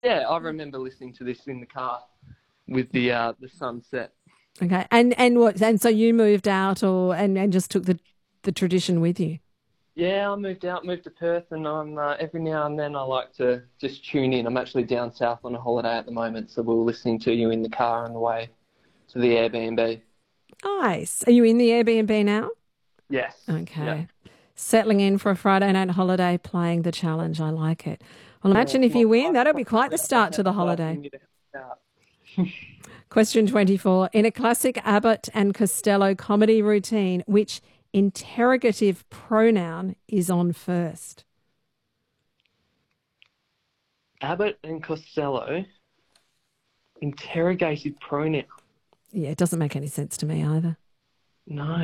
Yeah, I remember listening to this in the car with the sunset. Okay. And what? And so you moved out, or and just took the tradition with you. Yeah, I moved to Perth, and I'm every now and then I like to just tune in. I'm actually down south on a holiday at the moment, so we're listening to you in the car on the way to the Airbnb. Nice. Are you in the Airbnb now? Yes. Yeah. Okay. Settling in for a Friday night holiday, playing the challenge. I like it. Well, Yeah, imagine it's if my you win. last That'll be one quite the coming up. I start to sound the like holiday. you to start. Question 24. In a classic Abbott and Costello comedy routine, which interrogative pronoun is on first? Abbott and Costello, interrogative pronoun. Yeah, it doesn't make any sense to me either. No.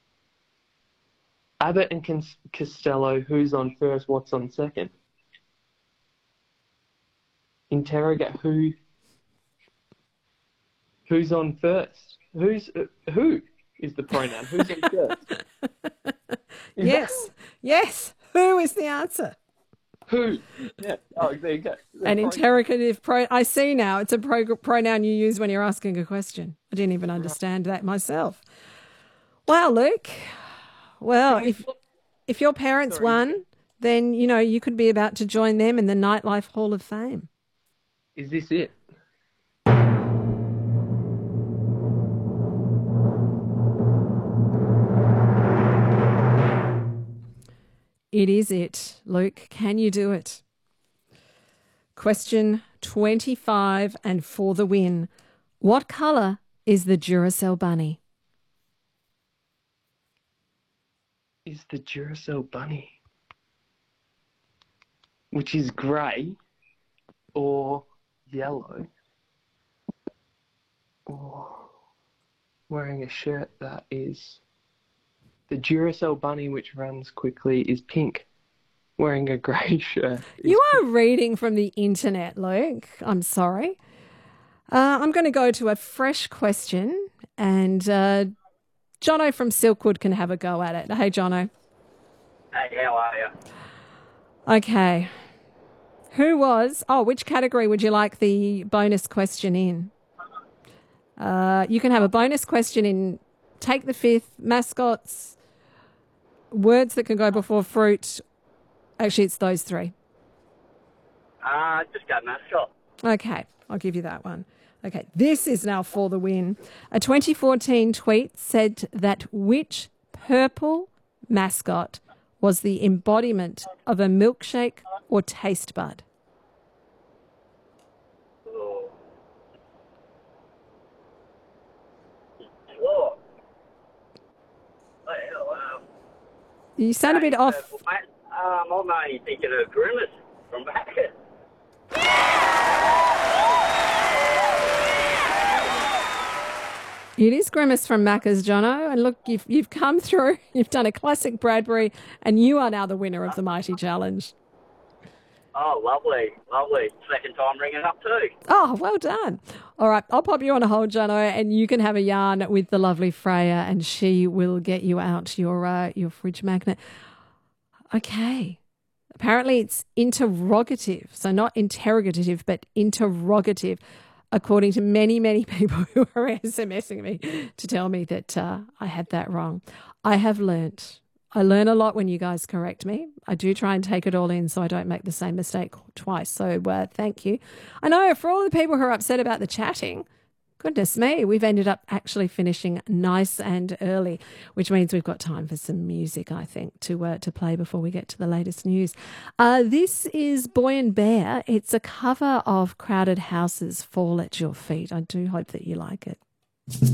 Abbott and Costello, who's on first, what's on second? Interrogate who's on first? Who is the pronoun? Who's on first? Is that Yes. Yes. Who is the answer? who? Yeah. Oh, there you go. The An pronoun. interrogative I see now. It's a pronoun you use when you're asking a question. I didn't even Right. understand that myself. Wow, Luke. Well, Can we if your parents sorry, won, then you could be about to join them in the Nightlife Hall of Fame. is this it? It is it, Luke. Can you do it? Question 25 and for the win. What colour is the Duracell bunny? Is the Duracell bunny, which is grey or yellow, or wearing a shirt that is the Duracell bunny, which runs quickly, is pink. Wearing a grey shirt is You pink. are reading from the internet, Luke. I'm sorry. I'm going to go to a fresh question, and Jono from Silkwood can have a go at it. Hey, Jono. Hey, how are you? Okay. Which category would you like the bonus question in? You can have a bonus question in Take the Fifth, mascots, words that can go before fruit. Actually, it's those three. Just go mascot. Okay, I'll give you that one. Okay, this is now for the win. A 2014 tweet said that which purple mascot was the embodiment of a milkshake or taste bud? Oh. Oh. Well, You sound a bit off. purple, mate. I'm only thinking of Grimace from back. It is Grimace from Macca's, Jono. And look, you've come through. You've done a classic Bradbury, and you are now the winner of the Mighty Challenge. Oh, lovely, lovely. Second time ringing up too. Oh, well done. All right, I'll pop you on a hold, Jono, and you can have a yarn with the lovely Freya, and she will get you out your fridge magnet. Okay. Apparently, it's interrogative, so not interrogative, but interrogative, according to many, many people who are SMSing me to tell me that I had that wrong. I have learnt. I learn a lot when you guys correct me. I do try and take it all in so I don't make the same mistake twice. So thank you. I know for all the people who are upset about the chatting, goodness me, we've ended up actually finishing nice and early, which means we've got time for some music, I think, to play before we get to the latest news. This is Boy and Bear. It's a cover of Crowded House's Fall at Your Feet. I do hope that you like it.